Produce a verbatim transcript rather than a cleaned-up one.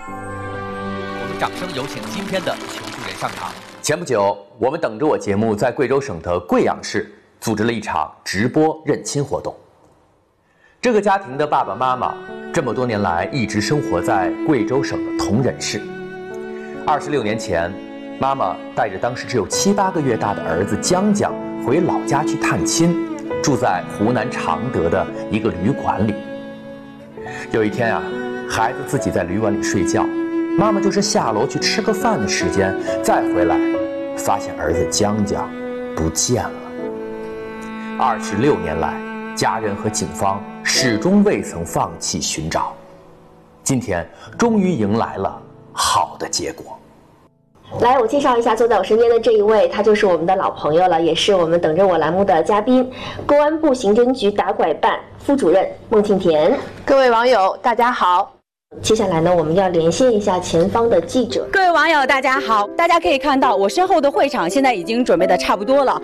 我们掌声有请今天的求助人上场。 前不久，我们等着我节目在贵州省的贵阳市组织了一场直播认亲活动。这个家庭的爸爸妈妈这么多年来一直生活在贵州省的铜仁市。二十六年前，妈妈带着当时只有七八个月大的儿子江江回老家去探亲，住在湖南常德的一个旅馆里。有一天啊，孩子自己在旅馆里睡觉，妈妈就是下楼去吃个饭的时间，再回来，发现儿子江江不见了。二十六年来，家人和警方始终未曾放弃寻找，今天终于迎来了好的结果。 来，我介绍一下坐在我身边的这一位，他就是我们的老朋友了，也是我们等着我栏目的嘉宾，公安部刑侦局打拐办副主任孟庆田。 各位网友，大家好。 接下来呢，我们要连线一下前方的记者。 各位网友，大家好。大家可以看到，我身后的会场现在已经准备的差不多了。